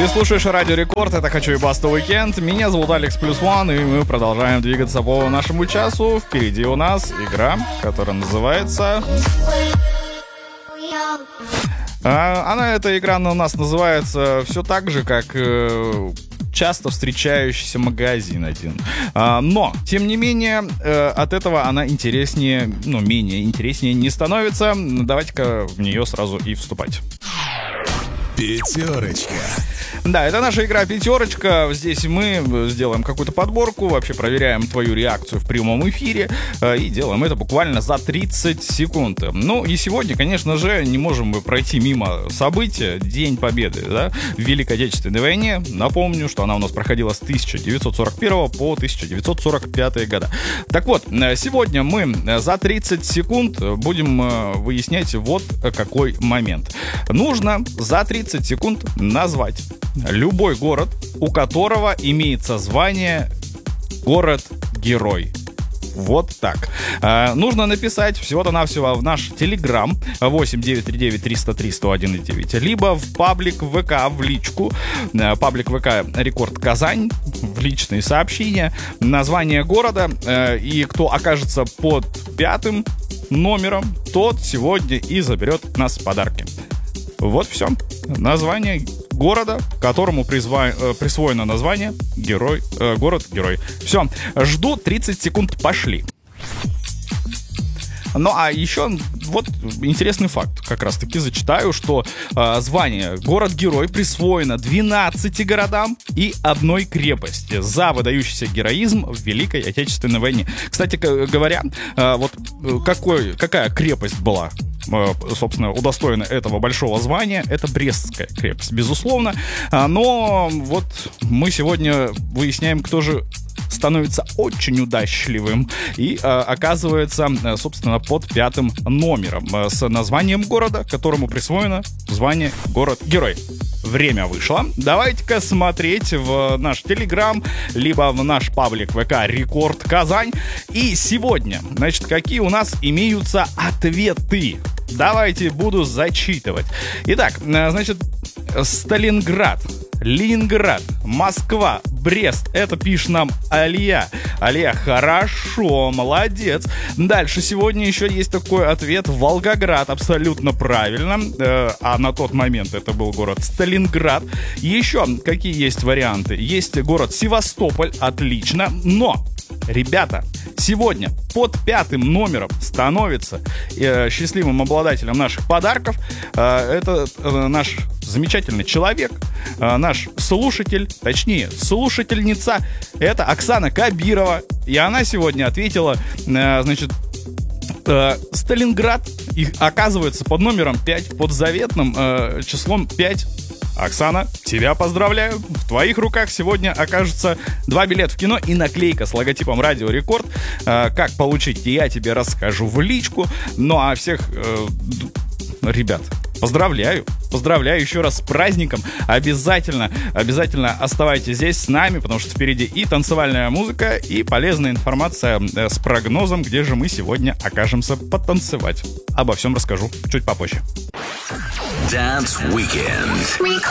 Ты слушаешь Радио Рекорд, это «Хочу и Баста Уикенд». Меня зовут Алекс +1, и мы продолжаем двигаться по нашему часу. Впереди у нас игра, которая называется... Эта игра у нас называется все так же, как... часто встречающийся магазин один. Но, тем не менее, от этого она интереснее, менее интереснее не становится. Давайте-ка в нее сразу и вступать. Пятерочка. Да, это наша игра «Пятерочка». Здесь мы сделаем какую-то подборку, вообще проверяем твою реакцию в прямом эфире и делаем это буквально за 30 секунд. Ну и сегодня, конечно же, не можем мы пройти мимо события День Победы, да, в Великой Отечественной войне. Напомню, что она у нас проходила с 1941 по 1945 года. Так вот, сегодня мы за 30 секунд будем выяснять вот какой момент. Нужно за 30 секунд назвать любой город, у которого имеется звание «Город-герой». Вот так. Нужно написать всего-то-навсего в наш Телеграм 8-939-303-101-9, либо в паблик ВК, в личку, паблик ВК «Рекорд Казань», в личные сообщения, название города, и кто окажется под 5 номером, тот сегодня и заберет у нас подарки. Вот все. Название города, которому присвоено название город-герой. Все, жду 30 секунд, пошли. Ну, а еще вот интересный факт, как раз таки зачитаю, что звание город-герой присвоено 12 городам и 1 крепости за выдающийся героизм в Великой Отечественной войне. Кстати говоря, вот какая крепость была, собственно, удостоена этого большого звания? Это Брестская крепость, безусловно. Но вот мы сегодня выясняем, кто же становится очень удачливым и оказывается, собственно, под 5 номером с названием города, которому присвоено звание город-герой. Время вышло. Давайте-ка смотреть в наш Телеграм, либо в наш паблик ВК «Рекорд Казань». И сегодня, значит, какие у нас имеются ответы? Давайте буду зачитывать. Итак, значит, Сталинград, Ленинград, Москва, Брест. Это пишет нам Алия. Алия, хорошо, молодец. Дальше сегодня еще есть такой ответ. Волгоград, абсолютно правильно. А на тот момент это был город Сталинград. Еще какие есть варианты? Есть город Севастополь, отлично. Но, ребята, сегодня под 5 номером становится счастливым обладателем наших подарков. Это наш замечательный человек, наш слушатель, точнее, слушательница. Это Оксана Кабирова. И она сегодня ответила, значит, Сталинград, и оказывается под номером 5, под заветным числом 5. Оксана, тебя поздравляю. В твоих руках сегодня окажется 2 билета в кино и наклейка с логотипом Радио Рекорд. Как получить, я тебе расскажу в личку. Ну а всех ребят, поздравляю еще раз с праздником. Обязательно оставайтесь здесь с нами, потому что впереди и танцевальная музыка, и полезная информация с прогнозом, где же мы сегодня окажемся потанцевать. Обо всем расскажу чуть попозже. Dance Weekend.